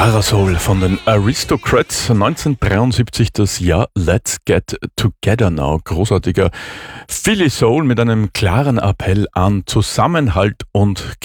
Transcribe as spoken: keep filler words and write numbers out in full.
Parasol von den Aristocrats, neunzehnhundertdreiundsiebzig das Jahr Let's Get Together Now. Großartiger Philly Soul mit einem klaren Appell an Zusammenhalt und